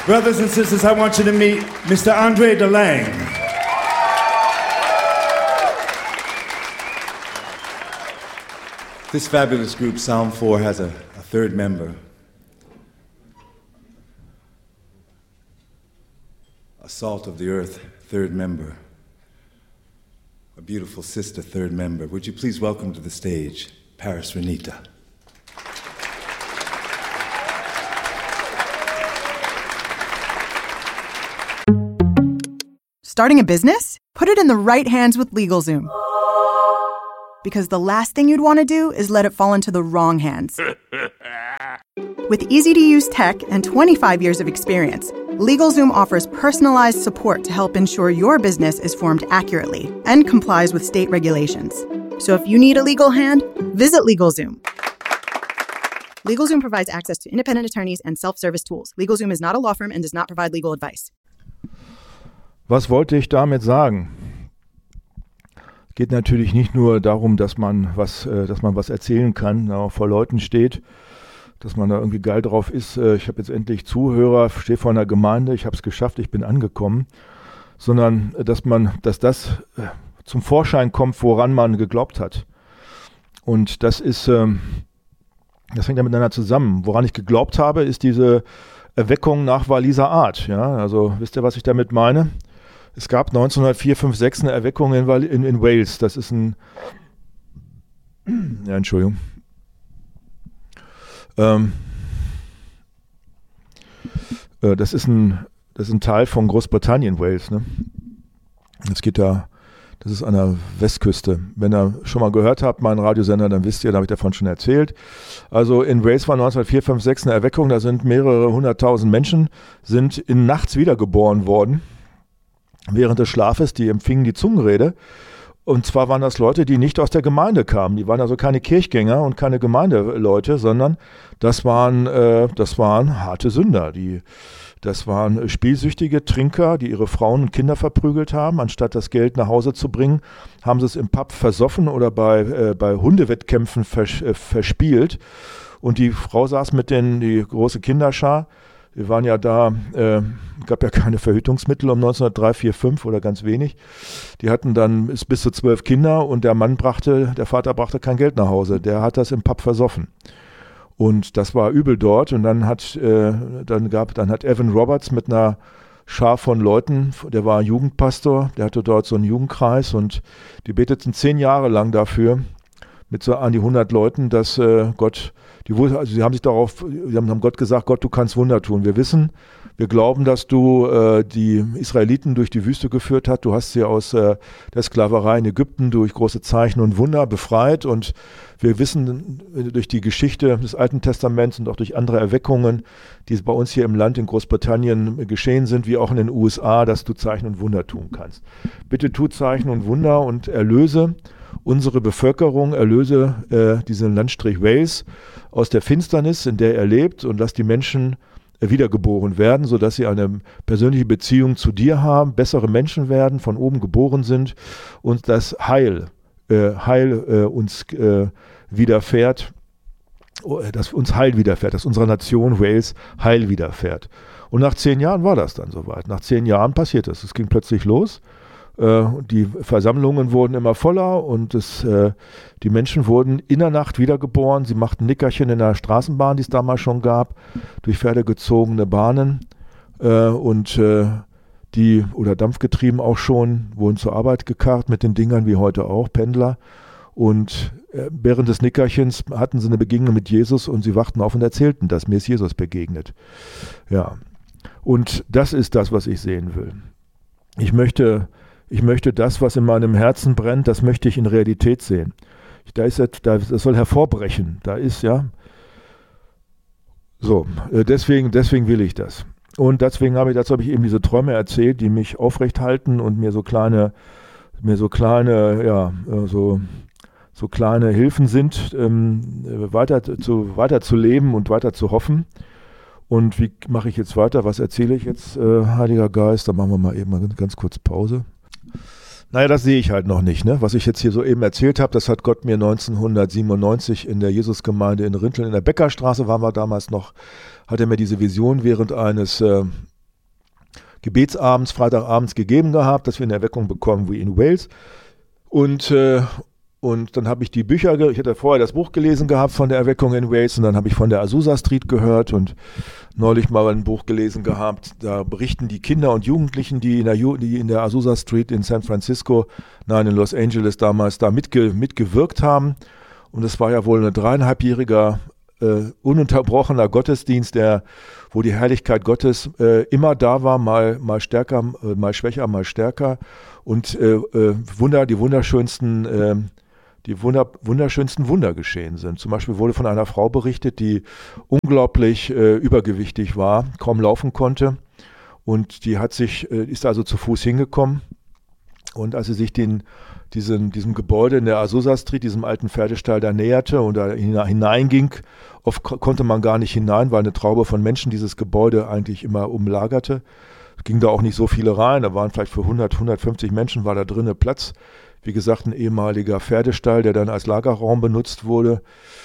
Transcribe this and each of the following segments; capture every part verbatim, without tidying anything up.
Brothers and sisters, I want you to meet Mister Andre DeLange. This fabulous group, Psalm four, has a, a third member. A salt of the earth, third member. A beautiful sister, third member. Would you please welcome to the stage, Paris Renita. Starting a business? Put it in the right hands with LegalZoom. Because the last thing you'd want to do is let it fall into the wrong hands. With easy-to-use tech and twenty-five years of experience, LegalZoom offers personalized support to help ensure your business is formed accurately and complies with state regulations. So if you need a legal hand, visit LegalZoom. LegalZoom provides access to independent attorneys and self-service tools. LegalZoom is not a law firm and does not provide legal advice. Was wollte ich damit sagen? Es geht natürlich nicht nur darum, dass man was, äh, dass man was erzählen kann, da auch vor Leuten steht, dass man da irgendwie geil drauf ist. Äh, ich habe jetzt endlich Zuhörer, stehe vor einer Gemeinde, ich habe es geschafft, ich bin angekommen, sondern äh, dass man, dass das äh, zum Vorschein kommt, woran man geglaubt hat. Und das ist, äh, das hängt ja miteinander zusammen. Woran ich geglaubt habe, ist diese Erweckung nach Walliser Art. Ja, also wisst ihr, was ich damit meine? Es gab neunzehnhundertvier, fünf, sechs eine Erweckung in, in, in Wales. Das ist ein, ja, Entschuldigung. Ähm, äh, das ist ein, das ist ein Teil von Großbritannien, Wales. Ne? Es geht da, das ist an der Westküste. Wenn ihr schon mal gehört habt, meinen Radiosender, dann wisst ihr, da habe ich davon schon erzählt. Also in Wales war neunzehnhundertvier, fünf, sechs eine Erweckung. Da sind mehrere hunderttausend Menschen, sind in nachts wiedergeboren worden. Während des Schlafes, die empfingen die Zungenrede. Und zwar waren das Leute, die nicht aus der Gemeinde kamen. Die waren also keine Kirchgänger und keine Gemeindeleute, sondern das waren, äh, das waren harte Sünder. Die, das waren spielsüchtige Trinker, die ihre Frauen und Kinder verprügelt haben. Anstatt das Geld nach Hause zu bringen, haben sie es im Pub versoffen oder bei, äh, bei Hundewettkämpfen vers- äh, verspielt. Und die Frau saß mit den, die große Kinderschar. Wir waren ja da, äh, gab ja keine Verhütungsmittel um neunzehnhundertdrei, vier, fünf oder ganz wenig. Die hatten dann bis, bis zu zwölf Kinder und der Mann brachte, der Vater brachte kein Geld nach Hause. Der hat das im Pub versoffen. Und das war übel dort. Und dann hat, äh, dann gab, dann hat Evan Roberts mit einer Schar von Leuten, der war Jugendpastor, der hatte dort so einen Jugendkreis und die beteten zehn Jahre lang dafür, mit so an die hundert Leuten, dass äh, Gott, die also sie haben sich darauf, sie haben, haben Gott gesagt, Gott, du kannst Wunder tun. Wir wissen, wir glauben, dass du äh, die Israeliten durch die Wüste geführt hast. Du hast sie aus äh, der Sklaverei in Ägypten durch große Zeichen und Wunder befreit. Und wir wissen durch die Geschichte des Alten Testaments und auch durch andere Erweckungen, die bei uns hier im Land in Großbritannien geschehen sind, wie auch in den U S A, dass du Zeichen und Wunder tun kannst. Bitte tu Zeichen und Wunder und erlöse unsere Bevölkerung, erlöse äh, diesen Landstrich Wales aus der Finsternis, in der er lebt, und lass die Menschen äh, wiedergeboren werden, sodass sie eine persönliche Beziehung zu dir haben, bessere Menschen werden, von oben geboren sind und das Heil, äh, Heil äh, uns äh, widerfährt, dass uns Heil widerfährt, dass unserer Nation Wales Heil widerfährt. Und nach zehn Jahren war das dann soweit. Nach zehn Jahren passiert das. Es ging plötzlich los. Die Versammlungen wurden immer voller und es, äh, die Menschen wurden in der Nacht wiedergeboren. Sie machten Nickerchen in der Straßenbahn, die es damals schon gab, durch pferdegezogene Bahnen äh, und äh, die, oder dampfgetrieben auch schon, wurden zur Arbeit gekarrt mit den Dingern wie heute auch, Pendler. Und äh, während des Nickerchens hatten sie eine Begegnung mit Jesus und sie wachten auf und erzählten das. Mir ist Jesus begegnet. Ja, und das ist das, was ich sehen will. Ich möchte... Ich möchte das, was in meinem Herzen brennt, das möchte ich in Realität sehen. Da ist, da, das soll hervorbrechen. Da ist, ja. So, deswegen, deswegen will ich das. Und deswegen habe ich, dazu habe ich eben diese Träume erzählt, die mich aufrecht halten und mir so kleine, mir so kleine, ja, so, so kleine Hilfen sind, ähm, weiter zu, weiter zu leben und weiter zu hoffen. Und wie mache ich jetzt weiter? Was erzähle ich jetzt, äh, Heiliger Geist? Da machen wir mal eben mal ganz kurz Pause. Naja, das sehe ich halt noch nicht. Ne? Was ich jetzt hier so eben erzählt habe, das hat Gott mir neunzehnhundertsiebenundneunzig in der Jesusgemeinde in Rinteln, in der Bäckerstraße waren wir damals noch, hat er mir diese Vision während eines, äh, Gebetsabends, Freitagabends gegeben gehabt, dass wir eine Erweckung bekommen wie in Wales. Und, äh, und dann habe ich die Bücher, ge- ich hatte vorher das Buch gelesen gehabt von der Erweckung in Wales und dann habe ich von der Azusa Street gehört und neulich mal ein Buch gelesen gehabt. Da berichten die Kinder und Jugendlichen, die in der, Ju- die in der Azusa Street in San Francisco, nein, in Los Angeles damals da mitge- mitgewirkt haben. Und es war ja wohl ein dreieinhalbjähriger äh, ununterbrochener Gottesdienst, der, wo die Herrlichkeit Gottes äh, immer da war, mal, mal stärker, äh, mal schwächer, mal stärker. Und äh, äh, Wunder, die wunderschönsten, äh, die Wunder, wunderschönsten Wunder geschehen sind. Zum Beispiel wurde von einer Frau berichtet, die unglaublich äh, übergewichtig war, kaum laufen konnte. Und die hat sich, äh, ist also zu Fuß hingekommen. Und als sie sich den, diesen, diesem Gebäude in der Azusa Street, diesem alten Pferdestall da näherte und da hineinging, oft konnte man gar nicht hinein, weil eine Traube von Menschen dieses Gebäude eigentlich immer umlagerte. Es ging da auch nicht so viele rein, da waren vielleicht für hundert, hundertfünfzig Menschen war da drinnen Platz. Wie gesagt, ein ehemaliger Pferdestall, der dann als Lagerraum benutzt wurde.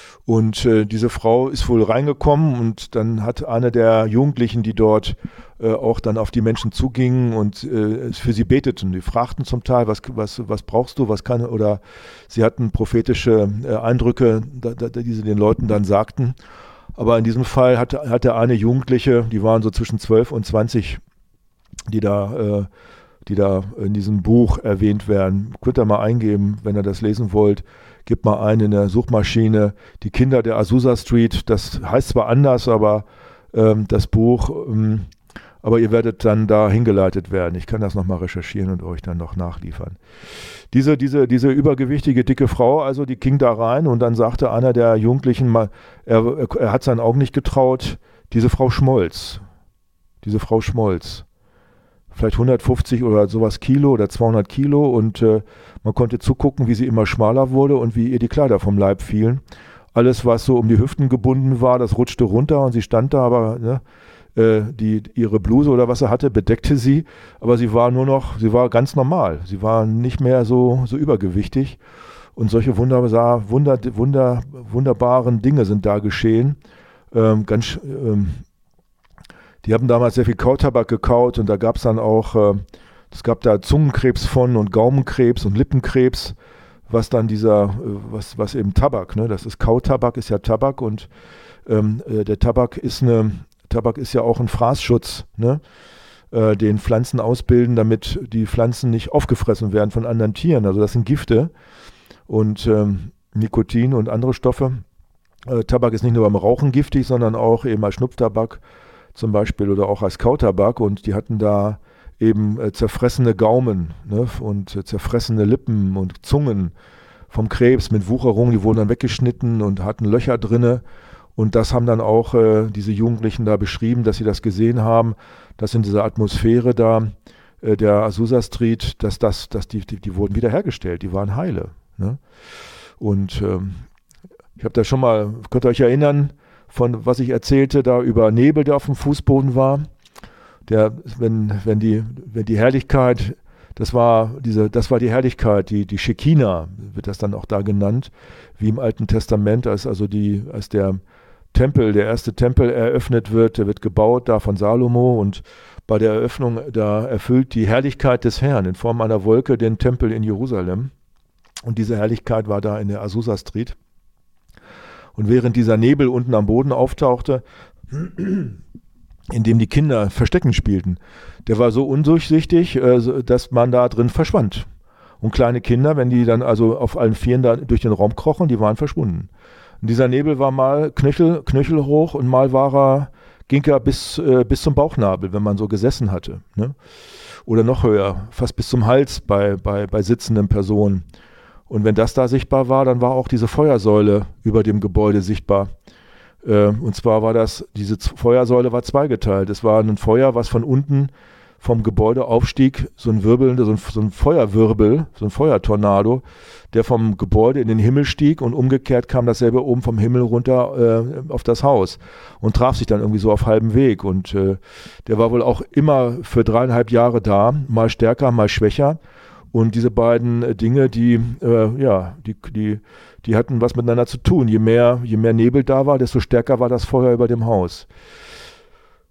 Und äh, diese Frau ist wohl reingekommen und dann hat eine der Jugendlichen, die dort äh, auch dann auf die Menschen zugingen und äh, für sie beteten. Die fragten zum Teil, was, was, was brauchst du, was kann, oder sie hatten prophetische äh, Eindrücke, da, da, die sie den Leuten dann sagten. Aber in diesem Fall hat, hat der eine Jugendliche, die waren so zwischen zwölf und zwanzig, die da, äh, die da in diesem Buch erwähnt werden. Könnt ihr mal eingeben, wenn ihr das lesen wollt. Gebt mal ein in der Suchmaschine, die Kinder der Azusa Street. Das heißt zwar anders, aber ähm, das Buch, ähm, aber ihr werdet dann da hingeleitet werden. Ich kann das nochmal recherchieren und euch dann noch nachliefern. Diese, diese, diese übergewichtige, dicke Frau, also die ging da rein und dann sagte einer der Jugendlichen mal, er, er hat seinen Augen nicht getraut, diese Frau schmolz. Diese Frau schmolz. Vielleicht hundertfünfzig oder sowas Kilo oder zweihundert Kilo und äh, man konnte zugucken, wie sie immer schmaler wurde und wie ihr die Kleider vom Leib fielen. Alles, was so um die Hüften gebunden war, das rutschte runter und sie stand da, aber ne, äh, die, ihre Bluse oder was sie hatte, bedeckte sie, aber sie war nur noch, sie war ganz normal. Sie war nicht mehr so, so übergewichtig und solche wunderbar, wunder, wunder, wunderbaren Dinge sind da geschehen. Ähm, ganz ähm, Die haben damals sehr viel Kautabak gekaut und da gab es dann auch, äh, es gab da Zungenkrebs von und Gaumenkrebs und Lippenkrebs, was dann dieser, äh, was, was eben Tabak, ne, das ist Kautabak, ist ja Tabak und ähm, äh, der Tabak ist eine, Tabak ist ja auch ein Fraßschutz, ne, äh, den Pflanzen ausbilden, damit die Pflanzen nicht aufgefressen werden von anderen Tieren. Also das sind Gifte und ähm, Nikotin und andere Stoffe. Äh, Tabak ist nicht nur beim Rauchen giftig, sondern auch eben als Schnupftabak zum Beispiel oder auch als Kautabak und die hatten da eben äh, zerfressene Gaumen, ne, und äh, zerfressene Lippen und Zungen vom Krebs mit Wucherung, die wurden dann weggeschnitten und hatten Löcher drinne und das haben dann auch äh, diese Jugendlichen da beschrieben, dass sie das gesehen haben, dass in dieser Atmosphäre da äh, der Azusa Street, dass das, dass die, die, die wurden wiederhergestellt, die waren heile, ne? Und ähm, ich habe da schon mal, könnt ihr euch erinnern, von was ich erzählte, da über Nebel, der auf dem Fußboden war. Der, wenn, wenn, die, wenn die Herrlichkeit, das war diese, das war die Herrlichkeit, die, die Shekinah, wird das dann auch da genannt, wie im Alten Testament, als also die, als der Tempel, der erste Tempel eröffnet wird, der wird gebaut da von Salomo und bei der Eröffnung, da erfüllt die Herrlichkeit des Herrn in Form einer Wolke den Tempel in Jerusalem. Und diese Herrlichkeit war da in der Azusa Street. Und während dieser Nebel unten am Boden auftauchte, in dem die Kinder Verstecken spielten, der war so undurchsichtig, dass man da drin verschwand. Und kleine Kinder, wenn die dann also auf allen Vieren da durch den Raum krochen, die waren verschwunden. Und dieser Nebel war mal Knöchel, Knöchel hoch und mal war er, ging er bis, äh, bis zum Bauchnabel, wenn man so gesessen hatte, ne? Oder noch höher, fast bis zum Hals bei, bei, bei sitzenden Personen. Und wenn das da sichtbar war, dann war auch diese Feuersäule über dem Gebäude sichtbar. Äh, und zwar war das, diese Z- Feuersäule war zweigeteilt. Es war ein Feuer, was von unten vom Gebäude aufstieg, so ein Wirbel, so ein, so ein Feuerwirbel, so ein Feuertornado, der vom Gebäude in den Himmel stieg und umgekehrt kam dasselbe oben vom Himmel runter äh, auf das Haus und traf sich dann irgendwie so auf halbem Weg. Und äh, der war wohl auch immer für dreieinhalb Jahre da, mal stärker, mal schwächer. Und diese beiden Dinge, die, äh, ja, die, die, die hatten was miteinander zu tun. Je mehr, je mehr Nebel da war, desto stärker war das Feuer über dem Haus.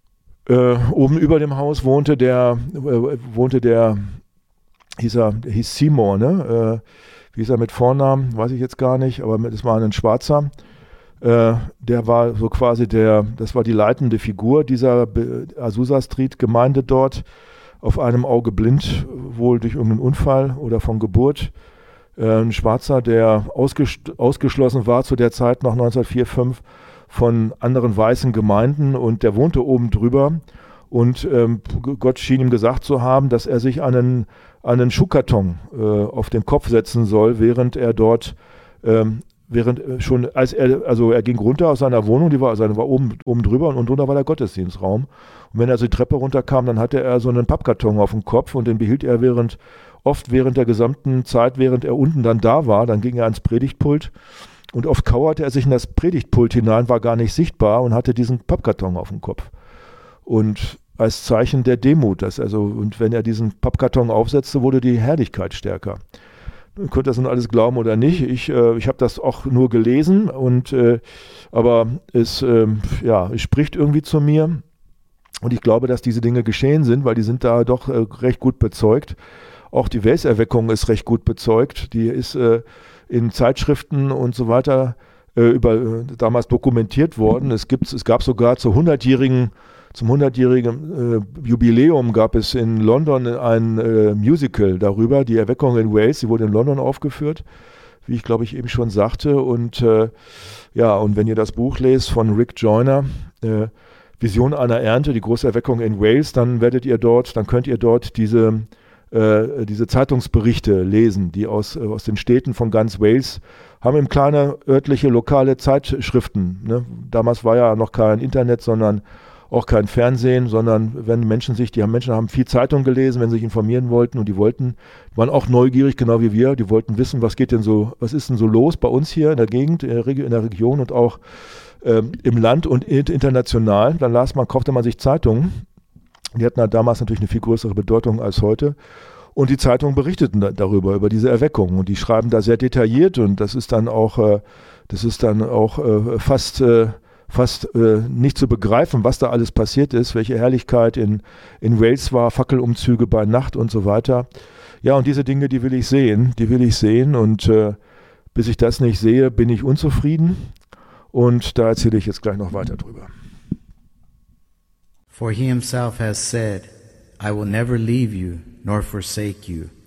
Äh, oben über dem Haus wohnte der, äh, wohnte der, hieß er, hieß Seymour, ne? Äh, wie hieß er mit Vornamen, weiß ich jetzt gar nicht, aber das war ein Schwarzer. Äh, der war so quasi der, das war die leitende Figur dieser Azusa Street Gemeinde dort, auf einem Auge blind, wohl durch irgendeinen Unfall oder von Geburt. Äh, ein Schwarzer, der ausges- ausgeschlossen war zu der Zeit nach neunzehnhundertvier fünf von anderen weißen Gemeinden, und der wohnte oben drüber, und ähm, Gott schien ihm gesagt zu haben, dass er sich einen, einen Schuhkarton äh, auf den Kopf setzen soll, während er dort ähm, während schon, als er, also er ging runter aus seiner Wohnung, die war, also war oben, oben drüber, und drunter war der Gottesdienstraum. Und wenn er so die Treppe runterkam, dann hatte er so einen Pappkarton auf dem Kopf, und den behielt er während, oft während der gesamten Zeit, während er unten dann da war. Dann ging er ans Predigtpult, und oft kauerte er sich in das Predigtpult hinein, war gar nicht sichtbar und hatte diesen Pappkarton auf dem Kopf. Und als Zeichen der Demut, dass also, und wenn er diesen Pappkarton aufsetzte, wurde die Herrlichkeit stärker. Ihr könnt das nun alles glauben oder nicht. Ich, äh, ich habe das auch nur gelesen, und äh, aber es, äh, ja, es spricht irgendwie zu mir, und ich glaube, dass diese Dinge geschehen sind, weil die sind da doch äh, recht gut bezeugt. Auch die Welserweckung ist recht gut bezeugt. Die ist äh, in Zeitschriften und so weiter äh, über, äh, damals dokumentiert worden. Es gibt, es gab sogar zur hundertjährigen Zum hundertjährigen äh, Jubiläum gab es in London ein äh, Musical darüber, die Erweckung in Wales, die wurde in London aufgeführt, wie ich glaube ich eben schon sagte. Und äh, ja, und wenn ihr das Buch lest von Rick Joyner, äh, Vision einer Ernte, die große Erweckung in Wales, dann werdet ihr dort, dann könnt ihr dort diese, äh, diese Zeitungsberichte lesen, die aus, äh, aus den Städten von ganz Wales haben eben kleine örtliche, lokale Zeitschriften. Ne? Damals war ja noch kein Internet, sondern auch kein Fernsehen, sondern wenn Menschen sich, die haben Menschen haben viel Zeitung gelesen, wenn sie sich informieren wollten, und die wollten, waren auch neugierig, genau wie wir, die wollten wissen, was geht denn so, was ist denn so los bei uns hier in der Gegend, in der, Reg- in der Region und auch ähm, im Land und international. Dann las man, kaufte man sich Zeitungen. Die hatten halt damals natürlich eine viel größere Bedeutung als heute. Und die Zeitungen berichteten da, darüber, über diese Erweckung. Und die schreiben da sehr detailliert, und das ist dann auch, äh, das ist dann auch äh, fast äh, fast äh, nicht zu begreifen, was da alles passiert ist, welche Herrlichkeit in, in Wales war, Fackelumzüge bei Nacht und so weiter. Ja, und diese Dinge, die will ich sehen, die will ich sehen, und äh, bis ich das nicht sehe, bin ich unzufrieden, und da erzähle ich jetzt gleich noch weiter drüber. For he himself has said, I will never leave you nor forsake you.